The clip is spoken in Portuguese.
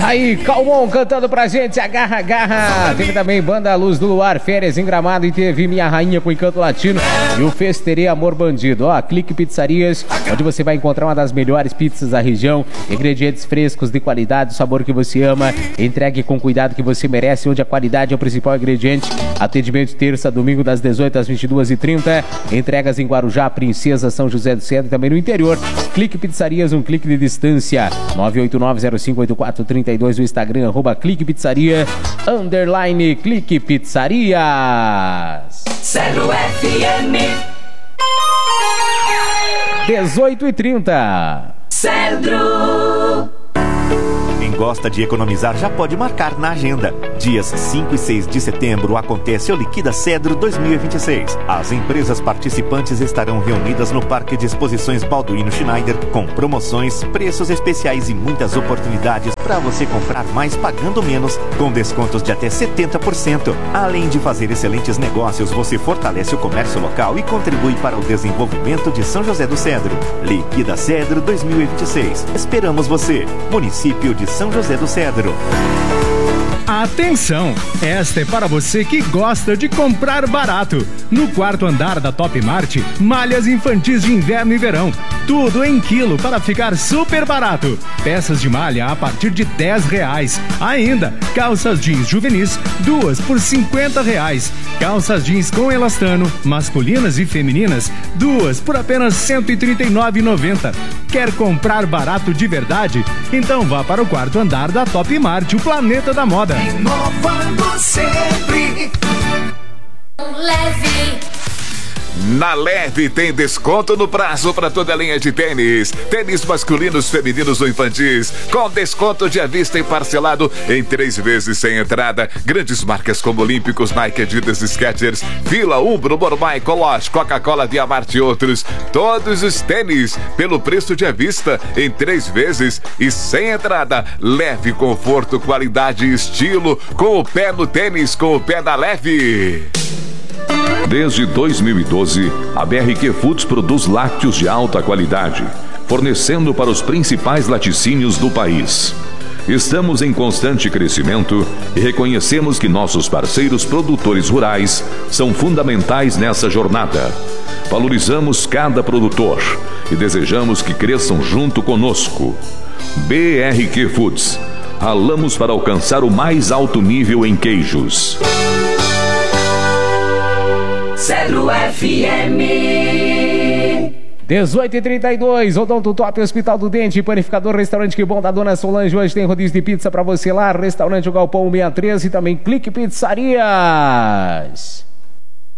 Aí, Calmon cantando pra gente, agarra, agarra. Teve também Banda Luz do Luar, Férias em Gramado, e teve Minha Rainha com Encanto Latino e o Festerê Amor Bandido. Ó, Clique Pizzarias, onde você vai encontrar uma das melhores pizzas da região, ingredientes frescos, de qualidade, o sabor que você ama, entregue com cuidado que você merece, onde a qualidade é o principal ingrediente. Atendimento terça, domingo das 18 às 22h30, entregas em Guarujá, Princesa, São José do Cedro e também no interior. Clique Pizzarias, um clique de distância. 989058432 no Instagram, @Clique Pizzaria, _ Clique Pizzarias. Cedro FM 18h30. Cedro. Quem gosta de economizar já pode marcar na agenda. Dias 5 e 6 de setembro acontece o Liquida Cedro 2026. As empresas participantes estarão reunidas no Parque de Exposições Balduino Schneider com promoções, preços especiais e muitas oportunidades para você comprar mais pagando menos, com descontos de até 70%. Além de fazer excelentes negócios, você fortalece o comércio local e contribui para o desenvolvimento de São José do Cedro. Liquida Cedro 2026. Esperamos você. Município de São José do Cedro. Atenção! Esta é para você que gosta de comprar barato. No quarto andar da Top Mart, malhas infantis de inverno e verão. Tudo em quilo para ficar super barato. Peças de malha a partir de R$10. Ainda, calças jeans juvenis, 2 por R$50. Calças jeans com elastano, masculinas e femininas, 2 por apenas R$139,90. Quer comprar barato de verdade? Então vá para o quarto andar da Top Mart, o planeta da moda. Inovando sempre. Leve. Na Leve tem desconto no prazo para toda a linha de tênis. Tênis masculinos, femininos ou infantis, com desconto de à vista e parcelado em 3 vezes sem entrada. Grandes marcas como Olímpicos, Nike, Adidas, Skechers, Fila, Umbro, Mormai, Coloche, Coca-Cola, Diamante e outros. Todos os tênis pelo preço de à vista em 3 vezes e sem entrada. Leve, conforto, qualidade e estilo, com o pé no tênis, com o pé na Leve. Desde 2012, a BRQ Foods produz lácteos de alta qualidade, fornecendo para os principais laticínios do país. Estamos em constante crescimento e reconhecemos que nossos parceiros produtores rurais são fundamentais nessa jornada. Valorizamos cada produtor e desejamos que cresçam junto conosco. BRQ Foods. Ralamos para alcançar o mais alto nível em queijos. Cedro FM 18h32, Odonto Top, Hospital do Dente, Panificador, Restaurante Que Bom da Dona Solange. Hoje tem rodízio de pizza pra você lá, Restaurante O Galpão 63 e também Clique Pizzarias.